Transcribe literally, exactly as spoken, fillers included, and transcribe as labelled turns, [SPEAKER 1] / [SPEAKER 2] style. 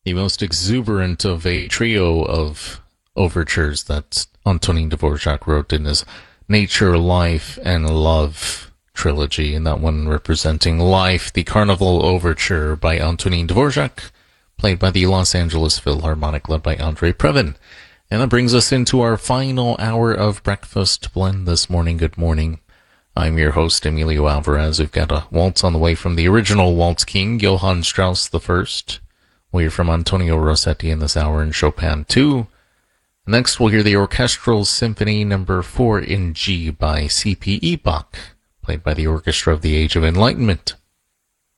[SPEAKER 1] the most exuberant of a trio of overtures that Antonin Dvorak wrote in his Nature, Life, and Love trilogy, and that one representing Life, the Carnival Overture by Antonin Dvorak, played by the Los Angeles Philharmonic, led by Andre Previn. And that brings us into our final hour of Breakfast Blend this morning. Good morning. I'm your host, Emilio Alvarez. We've got a waltz on the way from the original Waltz King, Johann Strauss the First. We'll hear from Antonio Rossetti in this hour and Chopin two. Next, we'll hear the Orchestral Symphony number four in G by C P E. Bach, played by the Orchestra of the Age of Enlightenment.